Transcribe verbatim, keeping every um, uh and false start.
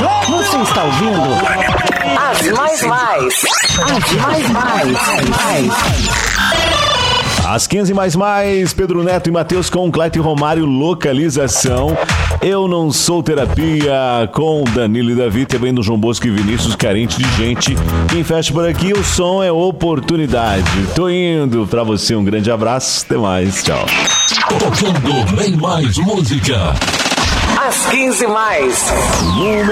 Você está ouvindo As Mais Mais. As Mais Mais. mais. Às quinze mais mais, Pedro Neto e Matheus com Cleiton Romário, localização. Eu Não Sou Terapia, com Danilo e Davi, também do João Bosco e Vinícius, carente de gente. Quem fecha por aqui, o som é oportunidade. Tô indo pra você, um grande abraço, até mais, tchau. Tocando bem mais música. Às quinze mais.